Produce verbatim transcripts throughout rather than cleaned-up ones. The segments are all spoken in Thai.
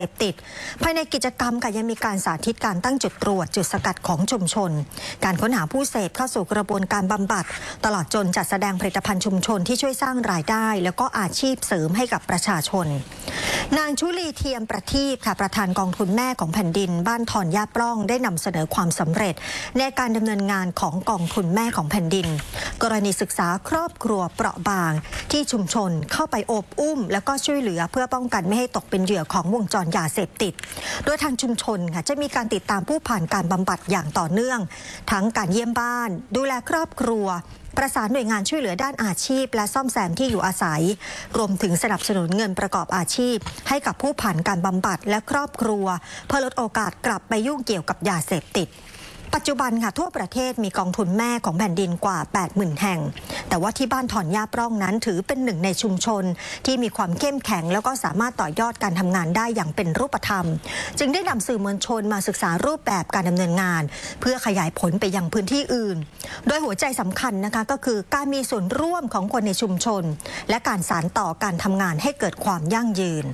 เสพติดภายในกิจกรรมค่ะยังมีการสาธิตการตั้งจุดตรวจจุดสกัดของชุมชนการค้นหาผู้เสพเข้าสู่กระบวนการบำบัดตลอดจนจัดแสดงผลิตภัณฑ์ชุมชนที่ช่วยสร้างรายได้แล้วก็อาชีพเสริมให้กับประชาชนนางชุลีเทียมประทีปค่ะประธานกองทุนแม่ของแผ่นดินบ้านทอนย่าปล้องได้นำเสนอความสำเร็จในการดำเนินงานของกองทุนแม่ของแผ่นดินกรณีศึกษาครอบครัวเปราะบางที่ชุมชนเข้าไปโอบอุ้มแล้วก็ช่วยเหลือเพื่อป้องกันไม่ให้ตกเป็นเหยื่อของวงจรยาเสพติดโดยทางชุมชนค่ะจะมีการติดตามผู้ผ่านการบำบัดอย่างต่อเนื่องทั้งการเยี่ยมบ้านดูแลครอบครัวประสานหน่วยงานช่วยเหลือด้านอาชีพและซ่อมแซมที่อยู่อาศัยรวมถึงสนับสนุนเงินประกอบอาชีพให้กับผู้ผ่านการบำบัดและครอบครัวเพื่อลดโอกาสกลับไปยุ่งเกี่ยวกับยาเสพติดปัจจุบันค่ะทั่วประเทศมีกองทุนแม่ของแผ่นดินกว่า แปดหมื่น แห่งแต่ว่าที่บ้านถอนย่าปล้องนั้นถือเป็นหนึ่งในชุมชนที่มีความเข้มแข็งแล้วก็สามารถต่อยอดการทำงานได้อย่างเป็นรูปธรรมจึงได้นำสื่อมวลชนมาศึกษารูปแบบการดำเนินงานเพื่อขยายผลไปยังพื้นที่อื่นโดยหัวใจสำคัญนะคะก็คือการมีส่วนร่วมของคนในชุมชนและการสานต่อการทำงานให้เกิดความยั่งยืน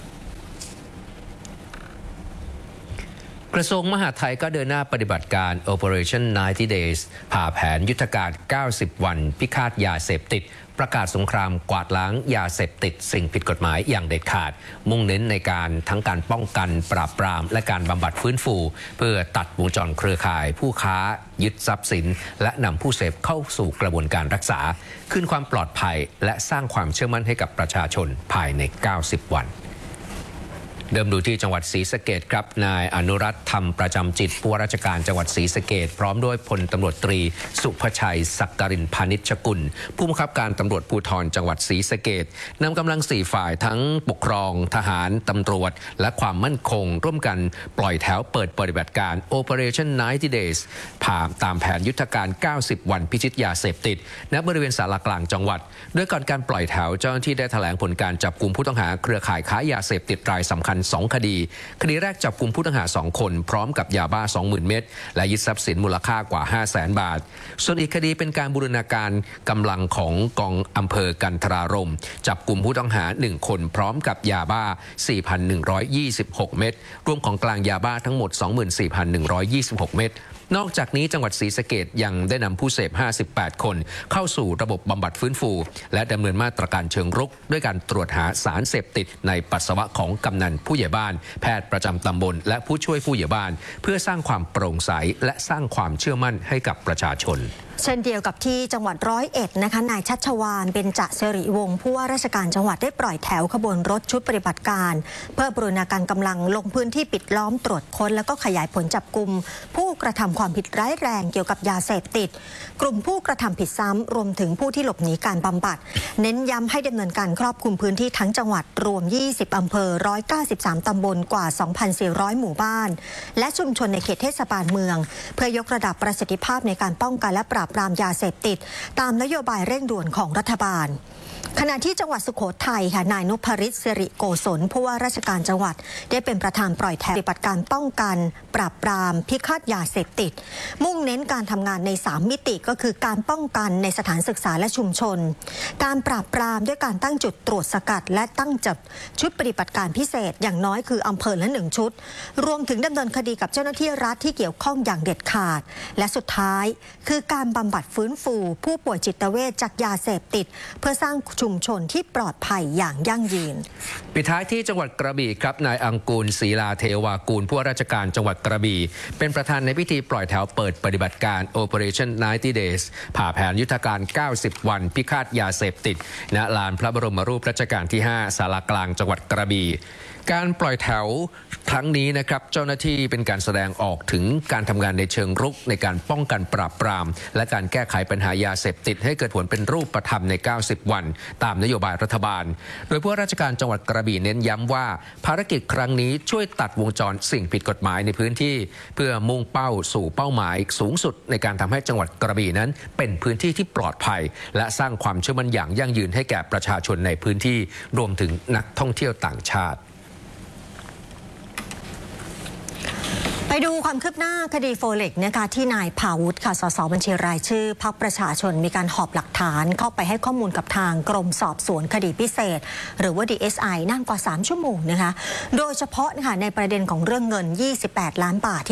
กระทรวงมหาดไทยก็เดินหน้าปฏิบัติการ Operation ไนน์ตี้ Days ผ่าแผนยุทธการ เก้าสิบ วันพิฆาตยาเสพติดประกาศสงครามกวาดล้างยาเสพติดสิ่งผิดกฎหมายอย่างเด็ดขาดมุ่งเน้นในการทั้งการป้องกันปราบปรามและการบำบัดฟื้นฟูเพื่อตัดวงจรเครือข่ายผู้ค้ายึดทรัพย์สินและนำผู้เสพเข้าสู่กระบวนการรักษาคืนความปลอดภัยและสร้างความเชื่อมั่นให้กับประชาชนภายใน เก้าสิบ วันเดิมดูที่จังหวัดศรีสะเกษครับนายอนุรัตน์ธรรมประจำจิตผู้ว่าราชการจังหวัดศรีสะเกษพร้อมด้วยพลตำรวจตรีสุภชัยศักรินพานิชกุลผู้บังคับการตำรวจภูธรจังหวัดศรีสะเกษนำกำลังสี่ฝ่ายทั้งปกครองทหารตำรวจและความมั่นคงร่วมกันปล่อยแถวเปิดปฏิบัติการ Operation ไนน์ตี้ Days ผ่าตามแผนยุทธการ เก้าสิบ วันพิชิตยาเสพติดณบริเวณศาลากลางจังหวัดโดยก่อนการปล่อยแถวเจ้าหน้าที่ได้แถลงผลการจับกุมผู้ต้องหาเครือข่ายค้ายาเสพติดรายสำคัญสองคดีคดีแรกจับกุมผู้ต้องหาสองคนพร้อมกับยาบ้า สองหมื่น เม็ดและยึดทรัพย์สินมูลค่ากว่า ห้าแสน บาทส่วนอีกคดีเป็นการบูรณาการกำลังของกองอำเภอกันทรารมจับกุมผู้ต้องหาหนึ่งคนพร้อมกับยาบ้า สี่พันหนึ่งร้อยยี่สิบหก เม็ดรวมของกลางยาบ้าทั้งหมด สองหมื่นสี่พันหนึ่งร้อยยี่สิบหก เม็ดนอกจากนี้จังหวัดศรีสะเกษยังได้นำผู้เสพห้าสิบแปดคนเข้าสู่ระบบบำบัดฟื้นฟูและดำเนินมาตรการเชิงรุกด้วยการตรวจหาสารเสพติดในปัสสาวะของกำนันผู้ใหญ่บ้านแพทย์ประจำตำบลและผู้ช่วยผู้ใหญ่บ้านเพื่อสร้างความโปร่งใสและสร้างความเชื่อมั่นให้กับประชาชนเช่นเดียวกับที่จังหวัดร้อยเอ็ดนะคะนายชัชวาลเบญจสิริวงศ์ผู้ว่าราชการจังหวัดได้ปล่อยแถวขบวนรถชุดปฏิบัติการเพื่อบูรณาการกำลังลงพื้นที่ปิดล้อมตรวจค้นแล้วก็ขยายผลจับกุมผู้กระทำความผิดร้ายแรงเกี่ยวกับยาเสพติดกลุ่มผู้กระทำผิดซ้ำรวมถึงผู้ที่หลบหนีการบำบัดเน้นย้ำให้ดำเนินการครอบคลุมพื้นที่ทั้งจังหวัดรวมยี่สิบอำเภอหนึ่งร้อยเก้าสิบสามตำบลกว่า สองพันสี่ร้อย หมู่บ้านและชุมชนในเขตเทศบาลเมืองเพื่อยกระดับประสิทธิภาพในการป้องกันและปราบปรามยาเสพติดตามนโยบายเร่งด่วนของรัฐบาลขณะที่จังหวัดสุโขทัยค่ะนายนพฤทธิ์สิริโกศลผู้ว่าราชการจังหวัดได้เป็นประธานปล่อยแถวปฏิบัติการป้องกันปราบปรามพิฆาตยาเสพติดมุ่งเน้นการทำงานในสามมิติก็คือการป้องกันในสถานศึกษาและชุมชนการปราบปรามด้วยการตั้งจุดตรวจสกัดและตั้งจัดชุดปฏิบัติการพิเศษอย่างน้อยคืออำเภอละหนึ่งชุดรวมถึงดำเนินคดีกับเจ้าหน้าที่รัฐที่เกี่ยวข้องอย่างเด็ดขาดและสุดท้ายคือการบำบัดฟื้นฟูผู้ป่วยจิตเวชจากยาเสพติดเพื่อสร้างชุมชนที่ปลอดภัยอย่างยั่งยืนปิดท้ายที่จังหวัดกระบี่ครับนายอังกูลศรีลาเทวากูลผู้ว่าราชการจังหวัดกระบี่เป็นประธานในพิธีปล่อยแถวเปิดปฏิบัติการ Operation ไนน์ตี้ Days ผ่าแผนยุทธการ เก้าสิบ วันพิฆาตยาเสพติดณลานพระบรมรูปรัชกาลที่ ห้า ศาลากลางจังหวัดกระบี่การปล่อยแถวครั้งนี้นะครับเจ้าหน้าที่เป็นการแสดงออกถึงการทำงานในเชิงรุกในการป้องกันปราบปรามและการแก้ไขปัญหายาเสพติดให้เกิดผลเป็นรูปธรรมใน เก้าสิบ วันตามนโยบายรัฐบาลโดยผู้ว่าราชการจังหวัดกระบี่เน้นย้ำว่าภารกิจครั้งนี้ช่วยตัดวงจรสิ่งผิดกฎหมายในพื้นที่เพื่อมุ่งเป้าสู่เป้าหมายสูงสุดในการทำให้จังหวัดกระบี่นั้นเป็นพื้นที่ที่ปลอดภัยและสร้างความเชื่อมั่นอย่างยั่งยืนให้แก่ประชาชนในพื้นที่รวมถึงนักท่องเที่ยวต่างชาติไปดูความคืบหน้าคดีโฟเล็กนะคะที่นายภาวุฒิค่ะสสบัญชีรายชื่อพรรคประชาชนมีการหอบหลักฐานเข้าไปให้ข้อมูลกับทางกรมสอบสวนคดีพิเศษหรือว่า ดี เอส ไอ นานกว่าสามชั่วโมงนะคะโดยเฉพาะนะคะในประเด็นของเรื่องเงินยี่สิบแปดล้านบาท